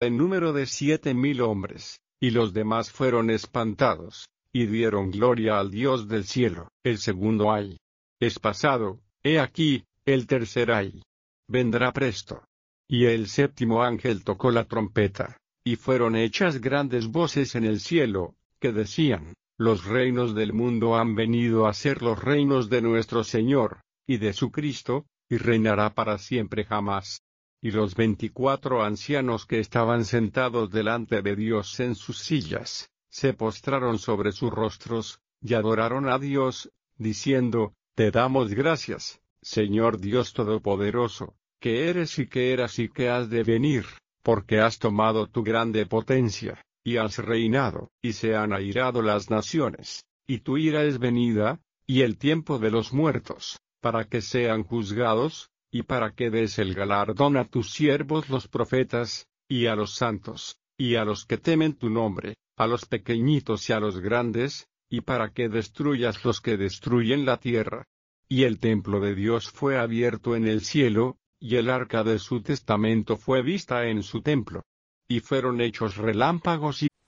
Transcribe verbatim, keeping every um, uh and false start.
en número de siete mil hombres, y los demás fueron espantados, y dieron gloria al Dios del cielo. El segundo ay es pasado, he aquí, el tercer ay vendrá presto. Y el séptimo ángel tocó la trompeta, y fueron hechas grandes voces en el cielo, que decían: los reinos del mundo han venido a ser los reinos de nuestro Señor, y de su Cristo, y reinará para siempre jamás. Y los veinticuatro ancianos que estaban sentados delante de Dios en sus sillas, se postraron sobre sus rostros, y adoraron a Dios, diciendo: te damos gracias, Señor Dios Todopoderoso, que eres y que eras y que has de venir, porque has tomado tu grande potencia, y has reinado, y se han airado las naciones, y tu ira es venida, y el tiempo de los muertos, para que sean juzgados, y para que des el galardón a tus siervos los profetas, y a los santos, y a los que temen tu nombre, a los pequeñitos y a los grandes, y para que destruyas los que destruyen la tierra. Y el templo de Dios fue abierto en el cielo, y el arca de su testamento fue vista en su templo. Y fueron hechos relámpagos y